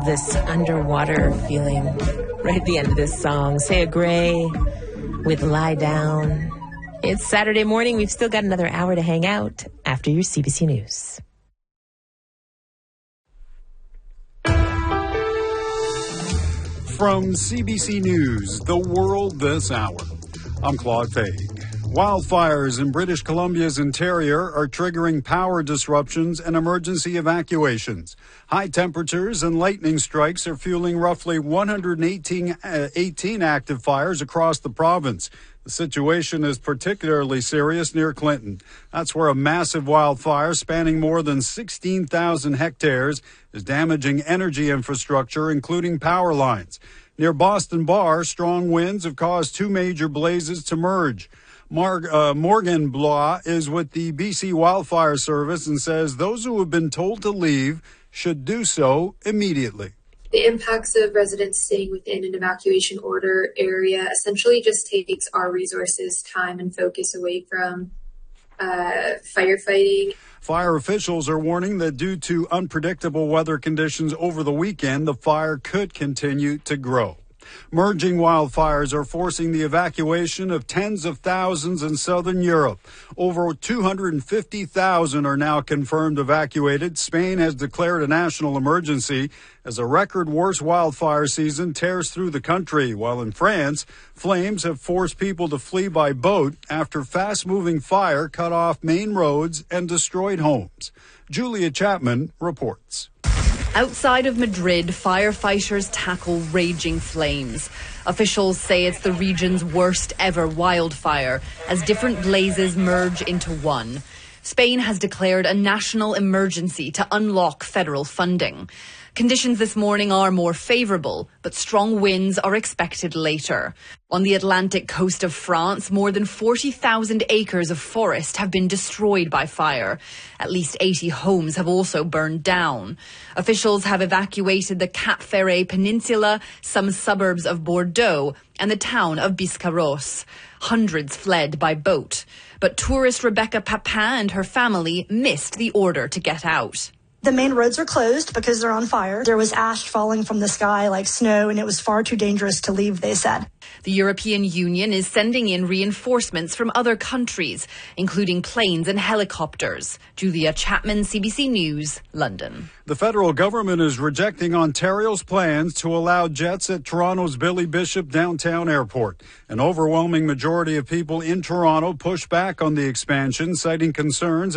love this underwater feeling right at the end of this song. Saya Gray with Lie Down. It's Saturday morning. We've still got another hour to hang out after your CBC News. From CBC News, The World This Hour, I'm Claude Fade. Wildfires in British Columbia's interior are triggering power disruptions and emergency evacuations. High temperatures and lightning strikes are fueling roughly 118 active fires across the province. The situation is particularly serious near Clinton. That's where a massive wildfire spanning more than 16,000 hectares is damaging energy infrastructure, including power lines. Near Boston Bar, strong winds have caused two major blazes to merge. Morgan Blois is with the BC Wildfire Service and says those who have been told to leave should do so immediately. The impacts of residents staying within an evacuation order area essentially just takes our resources, time, and focus away from firefighting. Fire officials are warning that due to unpredictable weather conditions over the weekend, the fire could continue to grow. Merging wildfires are forcing the evacuation of tens of thousands in southern Europe. Over 250,000 are now confirmed evacuated. Spain has declared a national emergency as a record worst wildfire season tears through the country, while in France, flames have forced people to flee by boat after fast-moving fire cut off main roads and destroyed homes. Julia Chapman reports. Outside of Madrid, firefighters tackle raging flames. Officials say it's the region's worst ever wildfire as different blazes merge into one. Spain has declared a national emergency to unlock federal funding. Conditions this morning are more favourable, but strong winds are expected later. On the Atlantic coast of France, more than 40,000 acres of forest have been destroyed by fire. At least 80 homes have also burned down. Officials have evacuated the Cap Ferret Peninsula, some suburbs of Bordeaux, and the town of Biscarrosse. Hundreds fled by boat. But tourist Rebecca Papin and her family missed the order to get out. The main roads are closed because they're on fire. There was ash falling from the sky like snow, and it was far too dangerous to leave, they said. The European Union is sending in reinforcements from other countries, including planes and helicopters. Julia Chapman, CBC News, London. The federal government is rejecting Ontario's plans to allow jets at Toronto's Billy Bishop Downtown Airport. An overwhelming majority of people in Toronto push back on the expansion, citing concerns